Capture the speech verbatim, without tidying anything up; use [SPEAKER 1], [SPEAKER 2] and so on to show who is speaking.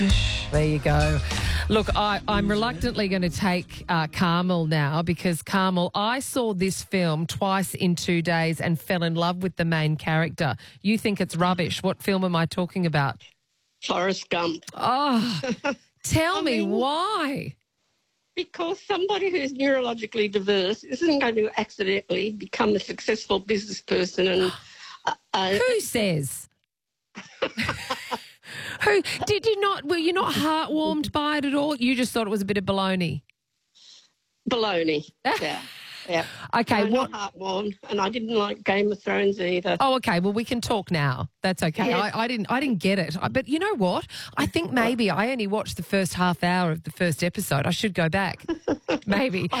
[SPEAKER 1] There you go. Look, I, I'm reluctantly going to take uh, Carmel now because, Carmel, I saw this film twice in two days and fell in love with the main character. You think it's rubbish. What film am I talking about?
[SPEAKER 2] Forrest Gump.
[SPEAKER 1] Oh, tell
[SPEAKER 2] I
[SPEAKER 1] me
[SPEAKER 2] mean,
[SPEAKER 1] why.
[SPEAKER 2] Because somebody who's neurologically diverse isn't going to accidentally become a successful business person. And uh, uh,
[SPEAKER 1] Who says? Who did you not? Were you not heartwarmed by it at all? You just thought it was a bit of baloney.
[SPEAKER 2] baloney. Yeah, yeah.
[SPEAKER 1] Okay,
[SPEAKER 2] No,
[SPEAKER 1] what?
[SPEAKER 2] not heartwarmed, and I didn't like Game of Thrones either.
[SPEAKER 1] Oh, okay. Well, we can talk now. That's okay.
[SPEAKER 2] Yeah.
[SPEAKER 1] I, I didn't. I didn't get it. I, but you know what? I think maybe I only watched the first half hour of the first episode. I should go back. Maybe.